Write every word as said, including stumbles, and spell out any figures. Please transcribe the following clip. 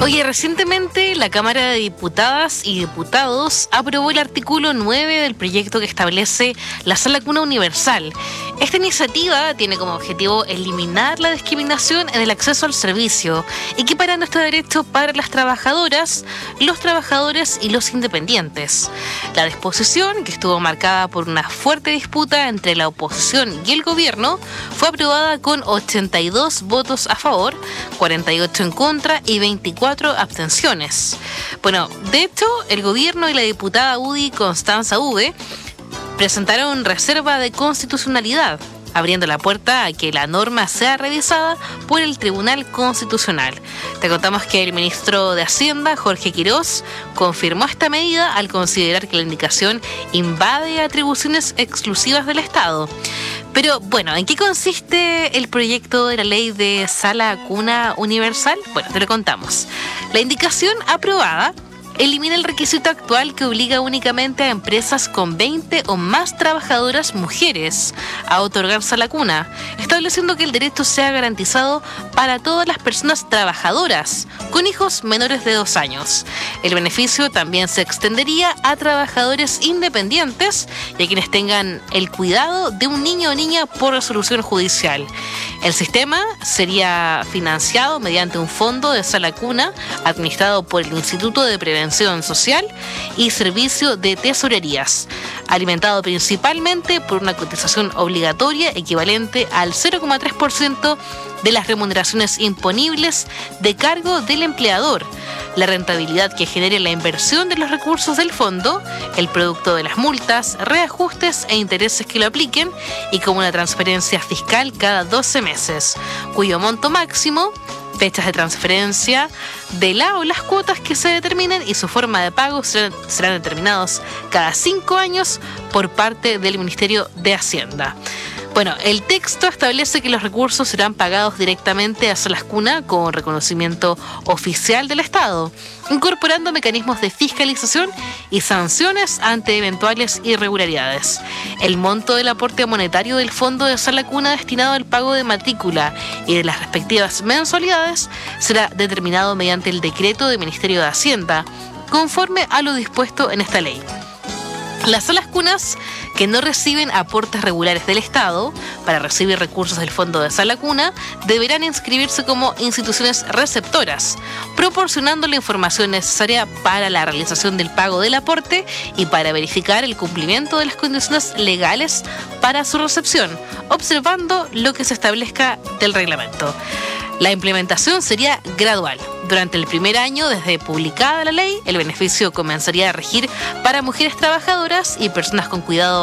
Oye, recientemente la Cámara de Diputadas y Diputados aprobó el artículo nueve del proyecto que establece la Sala Cuna Universal. Esta iniciativa tiene como objetivo eliminar la discriminación en el acceso al servicio, equiparando este derecho para las trabajadoras, los trabajadores y los independientes. La disposición, que estuvo marcada por una fuerte disputa entre la oposición y el gobierno, fue aprobada con ochenta y dos votos a favor, cuarenta y ocho en contra y veinticuatro abstenciones. Bueno, de hecho, el gobierno y la diputada U D I Constanza Uve presentaron reserva de constitucionalidad, abriendo la puerta a que la norma sea revisada por el Tribunal Constitucional. Te contamos que el ministro de Hacienda, Jorge Quirós, confirmó esta medida al considerar que la indicación invade atribuciones exclusivas del Estado. Pero bueno, ¿en qué consiste el proyecto de la ley de Sala Cuna Universal? Bueno, te lo contamos. La indicación aprobada elimina el requisito actual que obliga únicamente a empresas con veinte o más trabajadoras mujeres a otorgar sala cuna, estableciendo que el derecho sea garantizado para todas las personas trabajadoras con hijos menores de dos años. El beneficio también se extendería a trabajadores independientes y a quienes tengan el cuidado de un niño o niña por resolución judicial. El sistema sería financiado mediante un fondo de sala cuna administrado por el Instituto de Prevención Social y Servicio de Tesorerías, alimentado principalmente por una cotización obligatoria equivalente al cero coma tres por ciento de las remuneraciones imponibles de cargo del empleador, la rentabilidad que genere la inversión de los recursos del fondo, el producto de las multas, reajustes e intereses que lo apliquen, y como una transferencia fiscal cada doce meses, cuyo monto máximo, fechas de transferencia de la o las cuotas que se determinen y su forma de pago serán, serán determinados cada cinco años por parte del Ministerio de Hacienda. Bueno, el texto establece que los recursos serán pagados directamente a Salas Cuna con reconocimiento oficial del Estado, incorporando mecanismos de fiscalización y sanciones ante eventuales irregularidades. El monto del aporte monetario del fondo de Sala Cuna destinado al pago de matrícula y de las respectivas mensualidades será determinado mediante el decreto del Ministerio de Hacienda, conforme a lo dispuesto en esta ley. Las salas cunas que no reciben aportes regulares del Estado para recibir recursos del Fondo de Sala Cuna deberán inscribirse como instituciones receptoras, proporcionando la información necesaria para la realización del pago del aporte y para verificar el cumplimiento de las condiciones legales para su recepción, observando lo que se establezca del reglamento. La implementación sería gradual. Durante el primer año desde publicada la ley, el beneficio comenzaría a regir para mujeres trabajadoras y personas con cuidado